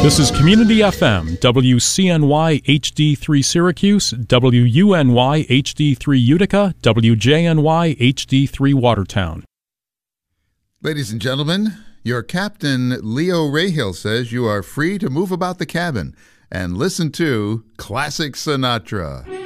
This is Community FM, WCNY HD3 Syracuse, WUNY HD3 Utica, WJNY HD3 Watertown. Ladies and gentlemen, your captain, Leo Rahill, says you are free to move about the cabin and listen to Classic Sinatra.